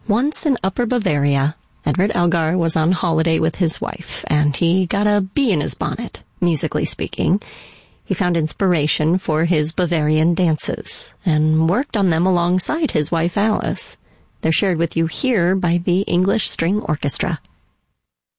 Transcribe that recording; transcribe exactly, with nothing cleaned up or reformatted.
Once in Upper Bavaria, Edward Elgar was on holiday with his wife, and he got a bee in his bonnet, musically speaking. He found inspiration for his Bavarian dances, and worked on them alongside his wife Alice. They're shared with you here by the English String Orchestra.